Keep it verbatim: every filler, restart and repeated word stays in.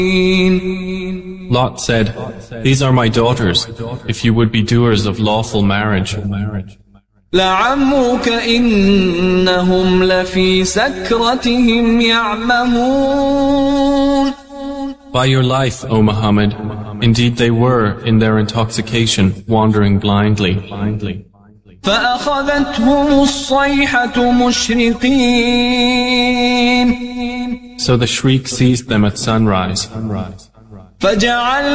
Lot said, "These are my daughters, if you would be doers of lawful marriage." لعمرك إنهم لفي سكرتهم يعمهون. By your life, O Muhammad, indeed they were, in their intoxication, wandering blindly. فأخذتهم الصيحة مشرقين. So the shriek seized them at sunrise. فجعل